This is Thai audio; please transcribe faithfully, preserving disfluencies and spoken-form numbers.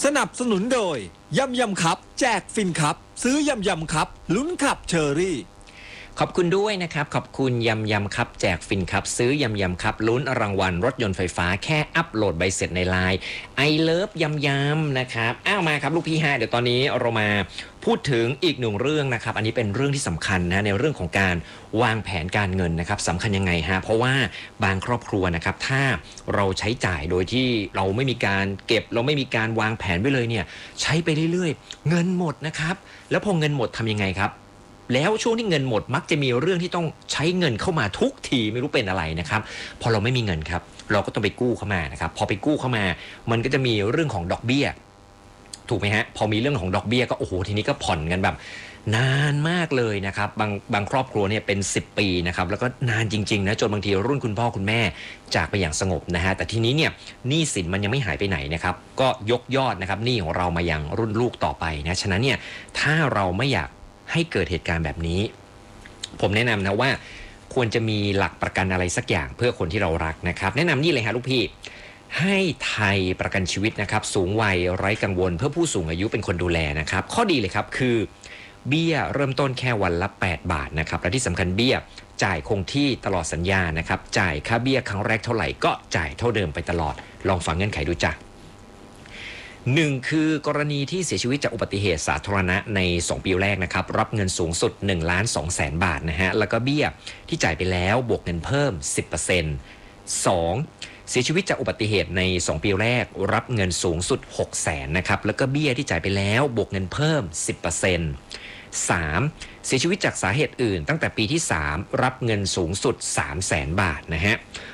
สนับสนุนโดยยำยำครับแจกฟินครับซื้อยำยำครับลุ้นขับเชอรี่ขอบคุณด้วยนะครับขอบคุณยำยำครับแจกฟินครับซื้อยำยำครับลุ้นรางวัลรถยนต์ไฟฟ้าแค่อัปโหลดใบเสร็จในไลน์ไอเลิฟยำยำนะครับอ้าวมาครับลูกพี่ฮะเดี๋ยวตอนนี้เรามาพูดถึงอีกหนึ่งเรื่องนะครับอันนี้เป็นเรื่องที่สำคัญนะในเรื่องของการวางแผนการเงินนะครับสำคัญยังไงฮะเพราะว่าบางครอบครัวนะครับถ้าเราใช้จ่ายโดยที่เราไม่มีการเก็บเราไม่มีการวางแผนไว้เลยเนี่ยใช้ไปเรื่อยๆเงินหมดนะครับแล้วพอเงินหมดทำยังไงครับแล้วช่วงที่เงินหมดมักจะมีเรื่องที่ต้องใช้เงินเข้ามาทุกทีไม่รู้เป็นอะไรนะครับพอเราไม่มีเงินครับเราก็ต้องไปกู้เข้ามานะครับพอไปกู้เข้ามามันก็จะมีเรื่องของดอกเบี้ยถูกไหมฮะพอมีเรื่องของดอกเบี้ยก็โอ้โหทีนี้ก็ผ่อนกันแบบนานมากเลยนะครับบางบางครอบครัวเนี่ยเป็นสิบปีนะครับแล้วก็นานจริงๆนะจนบางทีรุ่นคุณพ่อคุณแม่จากไปอย่างสงบนะฮะแต่ทีนี้เนี่ยหนี้สินมันยังไม่หายไปไหนนะครับก็ยกยอดนะครับหนี้ของเรามายังรุ่นลูกต่อไปนะฉะนั้นเนี่ยถ้าเราไม่อยากให้เกิดเหตุการณ์แบบนี้ผมแนะนำนะว่าควรจะมีหลักประกันอะไรสักอย่างเพื่อคนที่เรารักนะครับแนะนำนี่เลยฮะลูกพี่ให้ไทยประกันชีวิตนะครับสูงวัยไร้กังวลเพื่อผู้สูงอายุเป็นคนดูแลนะครับข้อดีเลยครับคือเบี้ยเริ่มต้นแค่วันละแปดบาทนะครับและที่สำคัญเบี้ยจ่ายคงที่ตลอดสัญญานะครับจ่ายค่าเบี้ยครั้งแรกเท่าไหร่ก็จ่ายเท่าเดิมไปตลอดลองฟังเงื่อนไขดูจ้ะหนึ่งคือกรณีที่เสียชีวิตจากอุบัติเหตุสาธารณะในสองปีแรกนะครับรับเงินสูงสุดหนึ่งล้านสองแสนบาทนะฮะแล้วก็เบี้ยที่จ่ายไปแล้วบวกเงินเพิ่ม สิบเปอร์เซ็นต์ สองเสียชีวิตจากอุบัติเหตุในสองปีแรกรับเงินสูงสุดหกแสนนะครับแล้วก็เบี้ยที่จ่ายไปแล้วบวกเงินเพิ่ม สิบเปอร์เซ็นต์ สามเสียชีวิตจากสาเหตุอื่นตั้งแต่ปีที่สามรับเงินสูงสุด สามแสนบาทนะฮะ